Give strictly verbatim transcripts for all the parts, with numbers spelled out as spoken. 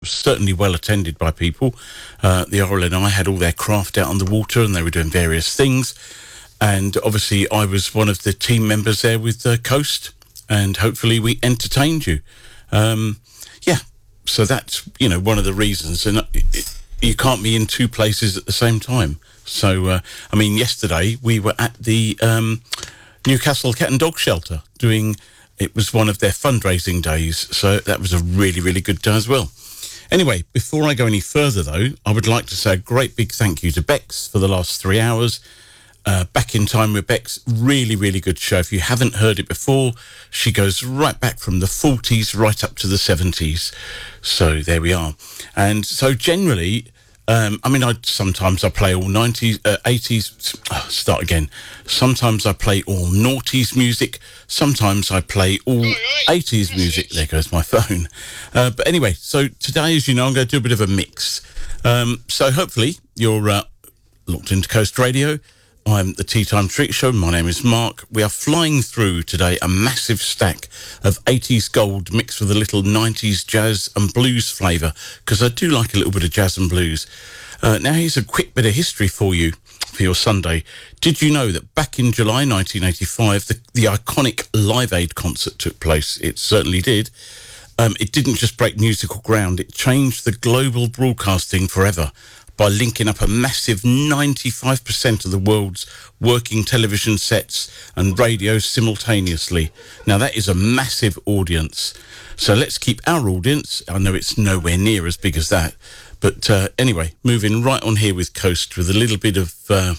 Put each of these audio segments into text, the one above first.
was certainly well attended by people. Uh, the R L N I had all their craft out on the water and they were doing various things. And obviously I was one of the team members there with uh, Coast, and hopefully we entertained you. Um, yeah, so that's, you know, one of the reasons. And it, you can't be in two places at the same time. So, uh, I mean, yesterday we were at the um, Newcastle Cat and Dog Shelter doing... It was one of their fundraising days, so that was a really, really good day as well. Anyway, before I go any further, though, I would like to say a great big thank you to Bex for the last three hours. Uh, Back in Time with Bex, really, really good show. If you haven't heard it before, she goes right back from the forties right up to the seventies. So there we are. And so generally... Um, I mean, I sometimes I play all nineties, uh, eighties, oh, start again. Sometimes I play all noughties music. Sometimes I play all eighties music. There goes my phone. Uh, but anyway, so today, as you know, I'm going to do a bit of a mix. Um, so hopefully you're uh, locked into Coast Radio. I'm the Tea Time Treat Show. My name is Mark. We are flying through today a massive stack of eighties gold mixed with a little nineties jazz and blues flavour, because I do like a little bit of jazz and blues. Uh, now here's a quick bit of history for you for your Sunday. Did you know that back in July nineteen eighty-five, the, the iconic Live Aid concert took place? It certainly did. Um, it didn't just break musical ground, it changed the global broadcasting forever by linking up a massive ninety-five percent of the world's working television sets and radio simultaneously. Now, that is a massive audience. So let's keep our audience. I know it's nowhere near as big as that. But uh, anyway, moving right on here with Coast with a little bit of... Uh,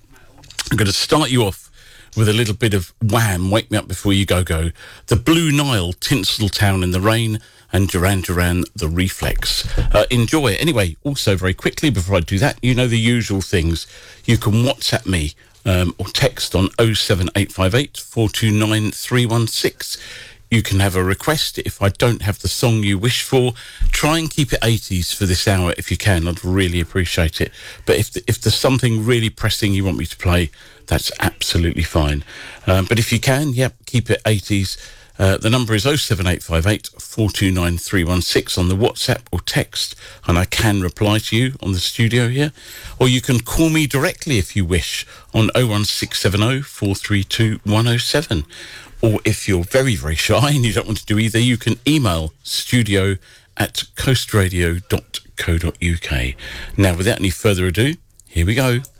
I'm going to start you off with a little bit of Wham, Wake Me Up Before You Go Go, the Blue Nile, Tinseltown in the Rain, and Duran Duran, The Reflex. Uh, enjoy. Anyway, also very quickly, before I do that, you know the usual things. You can WhatsApp me um, or text on oh seven eight five eight, four two nine, three one six. You can have a request. If I don't have the song you wish for, try and keep it eighties for this hour if you can. I'd really appreciate it. But if the, if there's something really pressing you want me to play, that's absolutely fine. Um, but if you can, yep, keep it eighties. Uh, the number is oh seven eight five eight, four two nine, three one six on the WhatsApp or text, and I can reply to you on the studio here. Or you can call me directly if you wish on oh one six seven oh, four three two, one oh seven. Or if you're very, very shy and you don't want to do either, you can email studio at coastradio dot co dot uk. Now, without any further ado, here we go.